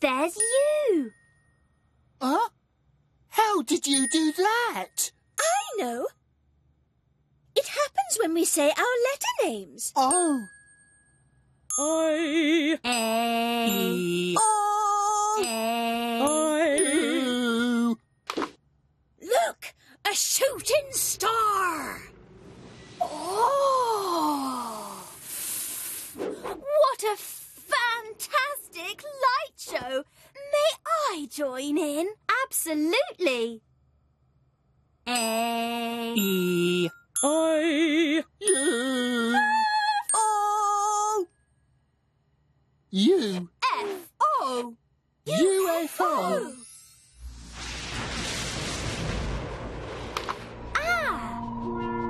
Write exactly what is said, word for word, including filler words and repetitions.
there's you. Huh? How did you do that? I know. It happens when we say our letter names. Oh. I. A. E. O. I. U. Look, a shooting star. Oh! What a fantastic light show! May I join in? Absolutely. A. E. I.